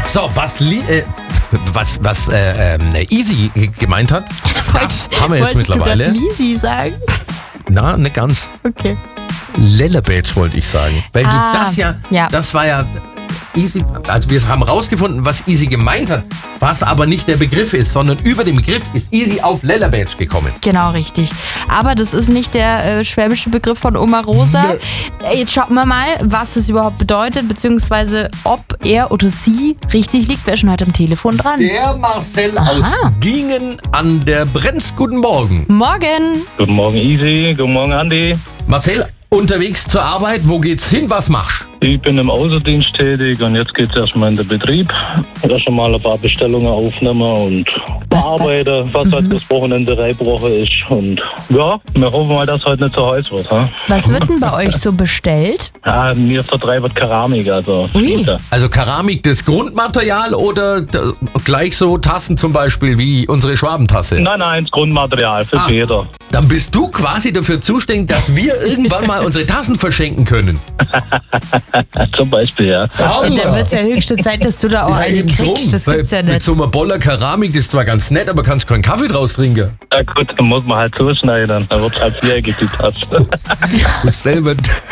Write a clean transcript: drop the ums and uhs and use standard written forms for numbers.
So, was Easy gemeint hat, das haben wir jetzt Wolltest mittlerweile. Du Lisi sagen? Na, nicht ganz. Okay. Lellerbatch wollte ich sagen. Weil du das ja. das war ja Easy, also wir haben rausgefunden, was Easy gemeint hat, was aber nicht der Begriff ist, sondern über den Begriff ist Easy auf Lellerbatch gekommen. Genau, richtig. Aber das ist nicht der schwäbische Begriff von Oma Rosa. Jetzt schauen wir mal, was es überhaupt bedeutet, beziehungsweise ob er oder sie richtig liegt. Wer ist schon heute am Telefon dran? Der Marcel aus Gingen an der Brenz. Guten Morgen. Morgen. Guten Morgen Easy, guten Morgen Andi. Marcel, unterwegs zur Arbeit, wo geht's hin, was machst? Ich bin im Außendienst tätig und jetzt geht's erstmal in den Betrieb. Da schon mal ein paar Bestellungen aufnehmen und bearbeiten, was halt das Wochenende Reibwoche ist. Und ja, wir hoffen mal, dass heute nicht zu heiß wird. Ha? Was wird denn bei euch so bestellt? Ja, mir vertreibt Keramik, also Ui. Fliese. Also Keramik das Grundmaterial oder gleich so Tassen zum Beispiel wie unsere Schwabentasse? Nein, das Grundmaterial für Peter. Dann bist du quasi dafür zuständig, dass wir irgendwann mal unsere Tassen verschenken können. Zum Beispiel, ja. Und dann wird es ja höchste Zeit, dass du da auch eine eben drum, kriegst. Das weil gibt's ja mit nicht. so einer Boller Keramik, das ist zwar ganz nett, aber kannst keinen Kaffee draus trinken. Ja gut, dann muss man halt zuschneiden. Dann wird halt viereckig die Tasse. Du selber